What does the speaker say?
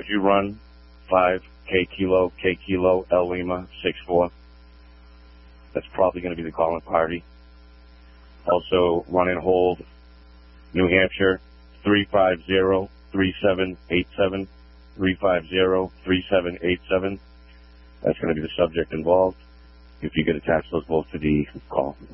Could you run 5 K Kilo L Lima 64? That's probably going to be the calling party. Also, run and hold New Hampshire 350-3787. 350-3787. That's going to be the subject involved. If you could attach those both to the call.